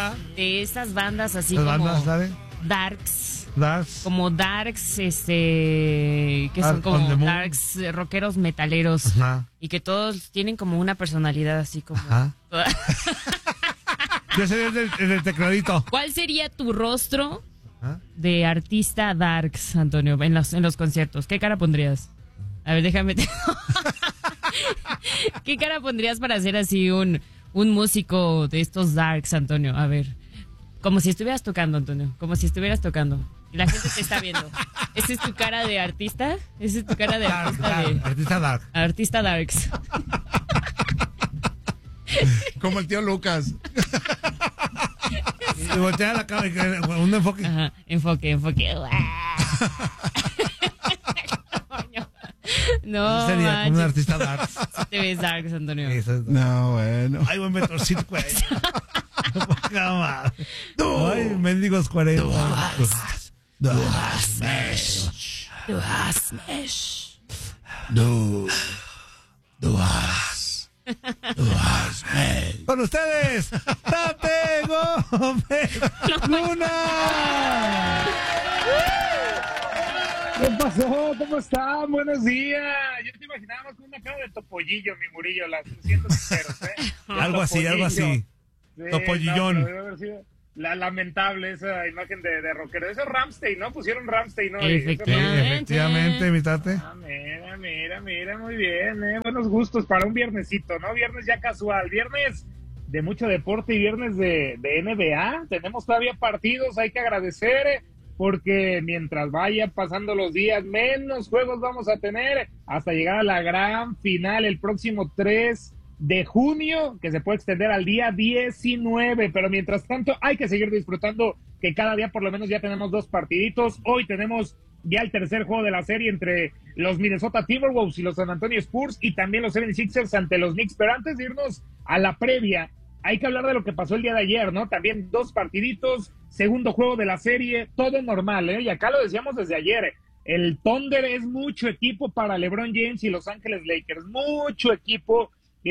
Ajá. de esas bandas así Las como bandas, ¿sabes? darks. Darks. Como darks, que son on the como moon. darks, rockeros metaleros. Ajá. Y que todos tienen como una personalidad así como... Ajá. Yo sería el del tecladito. ¿Cuál sería tu rostro ¿Ah? de artista darks, Antonio, en los conciertos? ¿Qué cara pondrías? A ver, déjame... ¿Qué cara pondrías para hacer así un músico de estos darks, Antonio? A ver, como si estuvieras tocando, Antonio, como si estuvieras tocando. Y la gente te está viendo. ¿Esa es tu cara de artista? ¿Esa es tu cara de Artista dark. Artista darks. Como el tío Lucas. Y voltea la cara, un enfoque. Ajá, enfoque. No, Sería como un manches. artista dark. Sí te ves darks, Antonio. Eso es. No, bueno. Ay, buen metrocito, güey. Ay, mendigos 40. Con ustedes, Tate Gómez Luna. ¿Qué pasó? ¿Cómo están? Buenos días. Yo te imaginaba con una cara de topollillo, mi Murillo, las 300 sinceros, ¿eh? Algo así. Sí, Topollillón. no, pero debe haber sido la lamentable esa imagen de rockero. Eso es Rammstein, ¿no? Pusieron Rammstein, ¿no? Efectivamente, mi Tate. Ah, mira, muy bien, ¿eh? Buenos gustos para un viernesito, ¿no? Viernes ya casual, viernes de mucho deporte y viernes de NBA. Tenemos todavía partidos, hay que agradecer, porque mientras vayan pasando los días, menos juegos vamos a tener hasta llegar a la gran final el próximo 3 de junio, que se puede extender al día 19, pero mientras tanto hay que seguir disfrutando que cada día por lo menos ya tenemos 2 partiditos. Hoy tenemos ya el tercer juego de la serie entre los Minnesota Timberwolves y los San Antonio Spurs, y también los 76ers ante los Knicks. Pero antes de irnos a la previa, hay que hablar de lo que pasó el día de ayer, ¿no? También 2 partiditos, segundo juego de la serie, todo normal, ¿eh? Y acá lo decíamos desde ayer, el Thunder es mucho equipo para LeBron James y Los Ángeles Lakers, mucho equipo,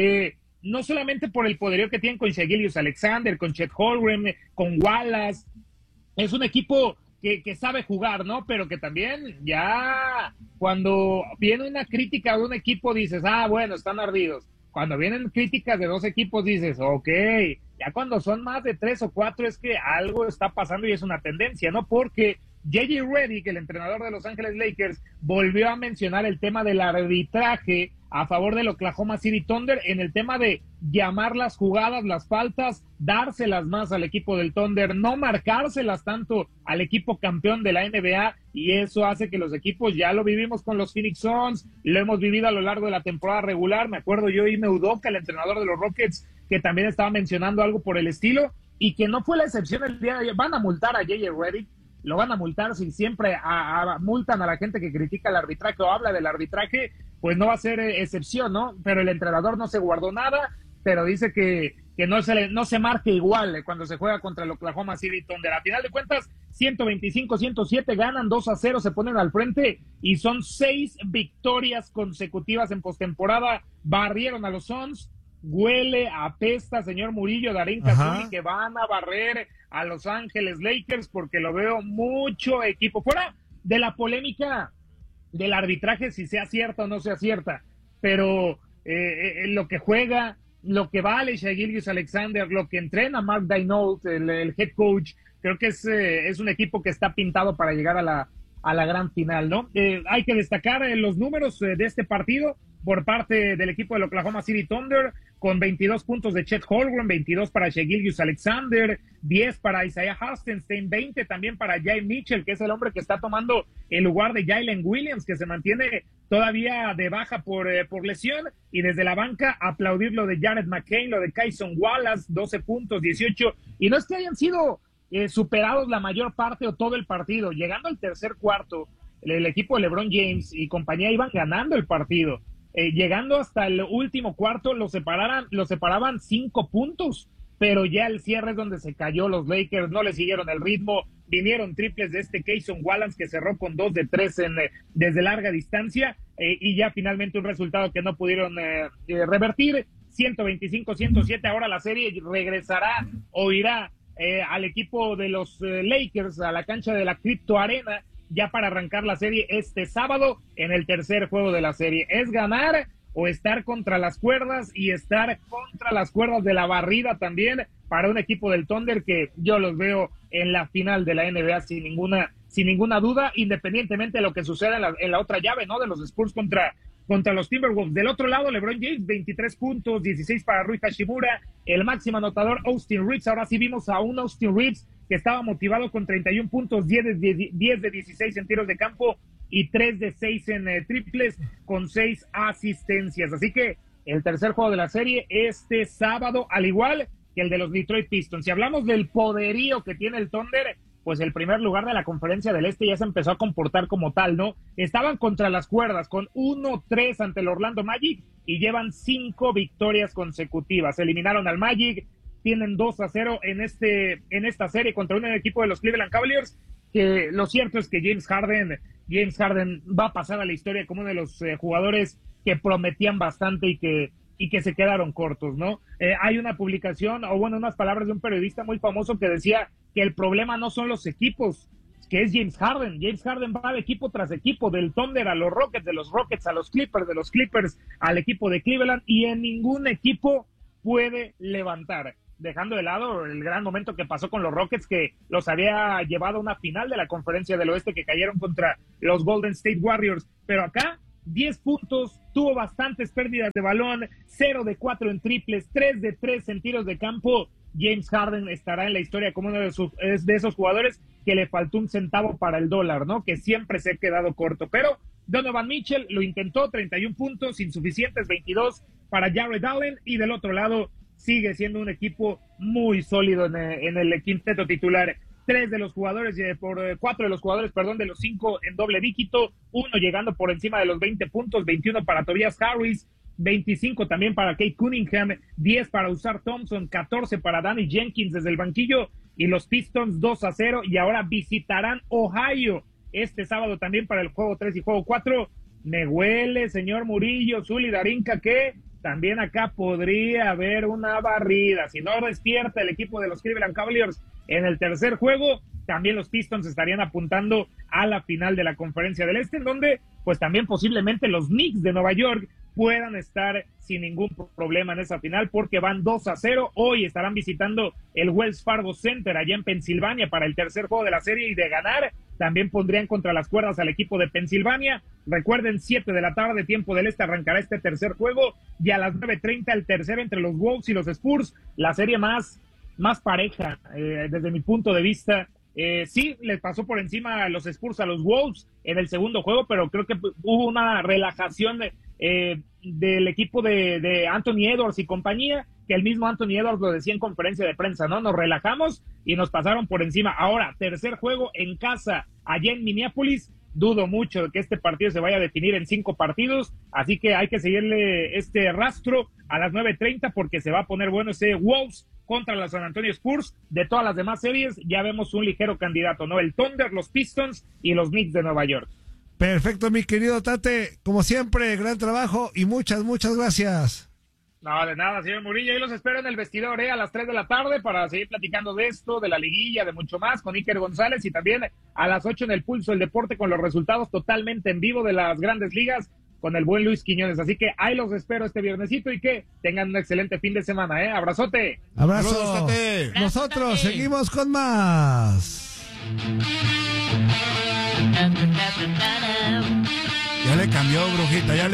no solamente por el poderío que tienen con Shai Gilgeous-Alexander, con Chet Holmgren, con Wallace, es un equipo que sabe jugar, ¿no? Pero que también ya cuando viene una crítica de un equipo dices, bueno, están ardidos. Cuando vienen críticas de 2 equipos dices, ok, ya cuando son más de 3 o 4 es que algo está pasando y es una tendencia, ¿no? Porque J.J. Redick, el entrenador de Los Ángeles Lakers, volvió a mencionar el tema del arbitraje a favor del Oklahoma City Thunder en el tema de llamar las jugadas, las faltas, dárselas más al equipo del Thunder, no marcárselas tanto al equipo campeón de la NBA, y eso hace que los equipos, ya lo vivimos con los Phoenix Suns, lo hemos vivido a lo largo de la temporada regular, me acuerdo yo Ime Udoka, el entrenador de los Rockets, que también estaba mencionando algo por el estilo, y que no fue la excepción el día de ayer. Van a multar a J.J. Redick, lo van a multar, si siempre multan a la gente que critica el arbitraje o habla del arbitraje, pues no va a ser excepción, ¿no? Pero el entrenador no se guardó nada, pero dice que no se marque igual cuando se juega contra el Oklahoma City Thunder. A final de cuentas, 125-107 ganan, 2-0 se ponen al frente y son 6 victorias consecutivas en postemporada. Barrieron a los Suns. Huele, apesta, señor Murillo, Darín Cazuli, que van a barrer a Los Ángeles Lakers, porque lo veo mucho equipo. Fuera de la polémica del arbitraje, si sea cierta o no sea cierta, pero lo que juega, lo que vale Shai Gilgeous-Alexander, lo que entrena Mark Daigneault, el head coach, creo que es un equipo que está pintado para llegar a la gran final, ¿no? Hay que destacar los números de este partido por parte del equipo del Oklahoma City Thunder, con 22 puntos de Chet Holmgren, 22 para Shai Gilgeous-Alexander, 10 para Isaiah Hartenstein, 20 también para Jay Mitchell, que es el hombre que está tomando el lugar de Jalen Williams, que se mantiene todavía de baja por lesión, y desde la banca aplaudir lo de Jared McCain, lo de Kyson Wallace, 12 puntos, 18, y no es que hayan sido superados la mayor parte o todo el partido. Llegando al tercer cuarto, el equipo de LeBron James y compañía iban ganando el partido. Llegando hasta el último cuarto, lo separaban 5 puntos, pero ya el cierre es donde se cayó los Lakers, no le siguieron el ritmo, vinieron triples de Kyson Wallace, que cerró con 2 de 3 desde larga distancia, y ya finalmente un resultado que no pudieron revertir. 125-107, ahora la serie regresará o irá al equipo de los Lakers a la cancha de la Crypto Arena ya para arrancar la serie este sábado en el tercer juego de la serie. Es ganar o estar contra las cuerdas, y estar contra las cuerdas de la barrida también para un equipo del Thunder que yo los veo en la final de la NBA sin ninguna duda, independientemente de lo que suceda en la otra llave, ¿no? De los Spurs contra los Timberwolves. Del otro lado, LeBron James, 23 puntos, 16 para Rui Hachimura, el máximo anotador Austin Reeves. Ahora sí vimos a un Austin Reeves que estaba motivado con 31 puntos, 10 de 16 en tiros de campo y 3 de 6 en triples, con 6 asistencias. Así que el tercer juego de la serie este sábado, al igual que el de los Detroit Pistons. Si hablamos del poderío que tiene el Thunder, pues el primer lugar de la Conferencia del Este ya se empezó a comportar como tal, ¿no? Estaban contra las cuerdas con 1-3 ante el Orlando Magic y llevan 5 victorias consecutivas. Eliminaron al Magic, tienen 2-0 en esta serie contra un equipo de los Cleveland Cavaliers, que lo cierto es que James Harden va a pasar a la historia como uno de los jugadores que prometían bastante y que se quedaron cortos, ¿no? Hay una publicación, o bueno, unas palabras de un periodista muy famoso que decía que el problema no son los equipos, que es James Harden. James Harden va de equipo tras equipo, del Thunder a los Rockets, de los Rockets a los Clippers, de los Clippers al equipo de Cleveland, y en ningún equipo puede levantar, dejando de lado el gran momento que pasó con los Rockets, que los había llevado a una final de la Conferencia del Oeste, que cayeron contra los Golden State Warriors. Pero acá 10 puntos, tuvo bastantes pérdidas de balón, 0 de 4 en triples, 3 de 3 en tiros de campo. James Harden estará en la historia como uno de esos jugadores que le faltó un centavo para el dólar, ¿no? Que siempre se ha quedado corto. Pero Donovan Mitchell lo intentó, 31 puntos, insuficientes, 22 para Jarrett Allen, y del otro lado sigue siendo un equipo muy sólido en el quinteto titular. 4 de los jugadores, de los 5 en doble dígito, uno llegando por encima de los 20 puntos, 21 para Tobias Harris, 25 también para Kate Cunningham, 10 para Ausar Thompson, 14 para Danny Jenkins desde el banquillo, y los Pistons 2-0, y ahora visitarán Ohio este sábado también para el juego 3 y juego 4. Me huele, señor Murillo, Zuli, Darinka, que también acá podría haber una barrida. Si no despierta el equipo de los Cleveland Cavaliers en el tercer juego, también los Pistons estarían apuntando a la final de la Conferencia del Este, en donde pues también posiblemente los Knicks de Nueva York puedan estar sin ningún problema en esa final, porque van 2-0. Hoy estarán visitando el Wells Fargo Center allá en Pensilvania para el tercer juego de la serie, y de ganar también pondrían contra las cuerdas al equipo de Pensilvania. Recuerden, 7 de la tarde, tiempo del Este, arrancará este tercer juego, y a las 9:30 el tercero entre los Wolves y los Spurs, la serie más pareja desde mi punto de vista. Sí, les pasó por encima a los Spurs a los Wolves en el segundo juego, pero creo que hubo una relajación del equipo de Anthony Edwards y compañía, que el mismo Anthony Edwards lo decía en conferencia de prensa, ¿no? Nos relajamos y nos pasaron por encima. Ahora, tercer juego en casa, allá en Minneapolis. Dudo mucho de que este partido se vaya a definir en 5 partidos, así que hay que seguirle este rastro a las 9:30, porque se va a poner bueno ese Wolves contra los San Antonio Spurs. De todas las demás series ya vemos un ligero candidato, ¿no? El Thunder, los Pistons y los Knicks de Nueva York. Perfecto, mi querido Tate, como siempre, gran trabajo y muchas gracias. No, de nada, señor Murillo. Yo los espero en el vestidor a las 3 de la tarde para seguir platicando de esto, de la liguilla, de mucho más, con Iker González, y también a las 8 en el Pulso del Deporte con los resultados totalmente en vivo de las grandes ligas con el buen Luis Quiñones. Así que ahí los espero este viernesito, y que tengan un excelente fin de semana, Abrazote. Abrazo. Nosotros seguimos con más. Ya le cambió, brujita,